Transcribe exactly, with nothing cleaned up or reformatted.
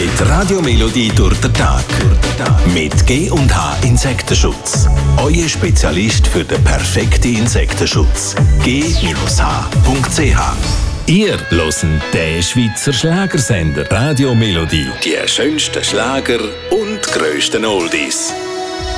mit Radio Melodie durch den Tag. Mit G und H Insektenschutz. Euer Spezialist für den perfekten Insektenschutz. G H Punkt C H. Ihr hört den Schweizer Schlagersender Radio Melodie. Die schönsten Schlager und grössten Oldies.